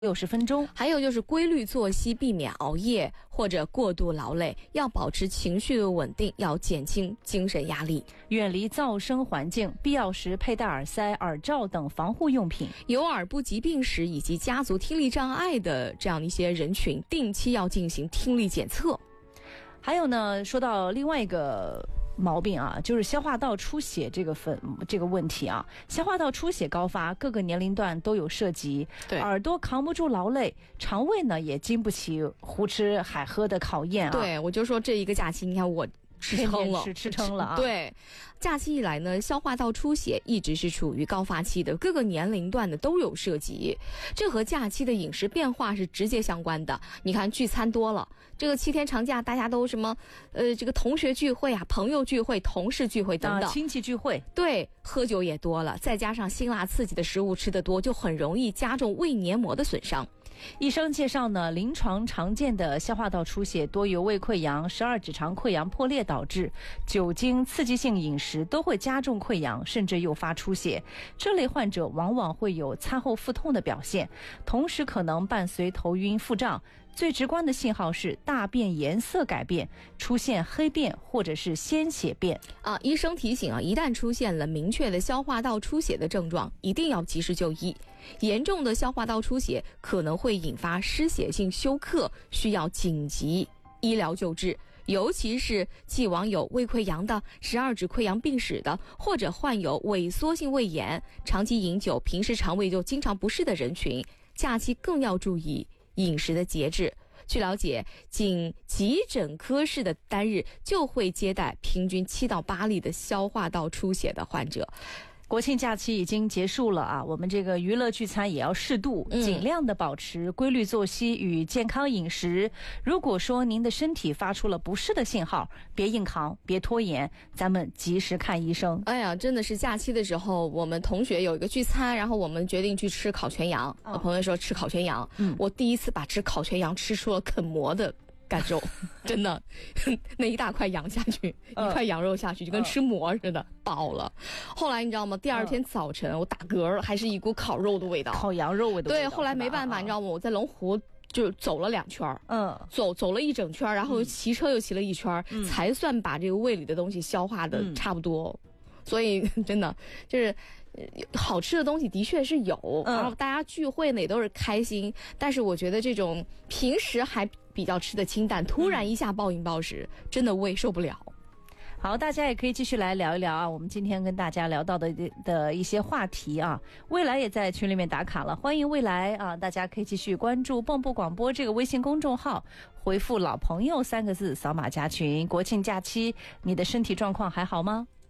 60分钟。 还有就是规律作息，避免熬夜或者过度劳累，要保持情绪的稳定，要减轻精神压力， 远离噪声环境，必要时佩戴耳塞、耳罩等防护用品。 有耳部疾病史以及家族听力障碍的这样的一些人群，定期要进行听力检测。 还有呢，说到另外一个毛病啊，就是消化道出血这个问题啊。消化道出血高发，各个年龄段都有涉及。 对， 耳朵扛不住劳累，肠胃呢也经不起胡吃海喝的考验啊。 对，我就说这一个假期，你看我吃撑了啊。 对， 假期以来呢，消化道出血一直是处于高发期的，各个年龄段的都有涉及，这和假期的饮食变化是直接相关的。你看聚餐多了，这个7天长假大家都什么这个同学聚会啊，朋友聚会，同事聚会等等， 亲戚聚会， 对，喝酒也多了，再加上辛辣刺激的食物吃得多，就很容易加重胃黏膜的损伤。 医生介绍呢，临床常见的消化道出血多由胃溃疡、12指肠溃疡破裂导致，酒精、刺激性饮食都会加重溃疡，甚至诱发出血。这类患者往往会有餐后腹痛的表现，同时可能伴随头晕、腹胀。最直观的信号是大便颜色改变，出现黑便或者是鲜血便啊。医生提醒啊，一旦出现了明确的消化道出血的症状，一定要及时就医。严重的消化道出血可能会引发失血性休克，需要紧急医疗救治。尤其是既往有胃溃疡的、12指溃疡病史的，或者患有萎缩性胃炎、长期饮酒、平时肠胃就经常不适的人群，假期更要注意饮食的节制。据了解，仅急诊科室的单日就会接待平均7到8例的消化道出血的患者。 国庆假期已经结束了啊，我们这个娱乐聚餐也要适度，尽量的保持规律作息与健康饮食。如果说您的身体发出了不适的信号，别硬扛，别拖延，咱们及时看医生。 哎呀，真的是假期的时候，我们同学有一个聚餐，然后我们决定去吃烤全羊。我朋友说吃烤全羊，我第一次把吃烤全羊吃出了啃馍的感受，真的，那一大块羊下去，一块羊肉下去，就跟吃馍似的，饱了。后来你知道吗？第二天早晨我打嗝，还是一股烤肉的味道， 烤羊肉味道。 对，后来没办法，你知道吗？我在龙湖就走了2圈，走了一整圈，然后骑车又骑了1圈，才算把这个胃里的东西消化的差不多。所以真的就是好吃的东西的确是有，然后大家聚会呢也都是开心，但是我觉得这种平时还比较吃的清淡，突然一下暴饮暴食，真的胃受不了。 好，大家也可以继续来聊一聊啊，我们今天跟大家聊到的一些话题啊。未来也在群里面打卡了，欢迎未来啊，大家可以继续关注蚌埠广播这个微信公众号，回复老朋友3个字，扫码加群。国庆假期你的身体状况还好吗？